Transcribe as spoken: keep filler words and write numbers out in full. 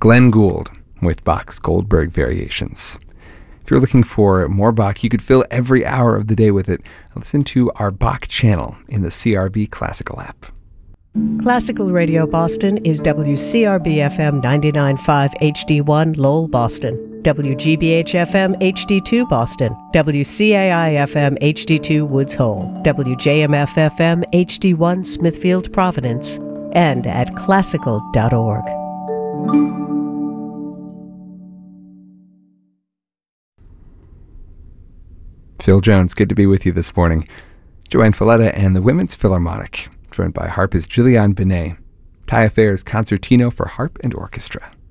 Glenn Gould with Bach's Goldberg Variations. If you're looking for more Bach, you could fill every hour of the day with it. Listen to our Bach channel in the C R B Classical app. Classical Radio Boston is W C R B F M ninety-nine point five H D one Lowell, Boston, W G B H F M H D two Boston, W C A I F M H D two Woods Hole, W J M F F M H D one Smithfield, Providence, and at classical dot org. Phil Jones, good to be with you this morning. Joanne Falletta and the Women's Philharmonic, joined by harpist Juliane Binet. Taillefer's Concertino for Harp and Orchestra.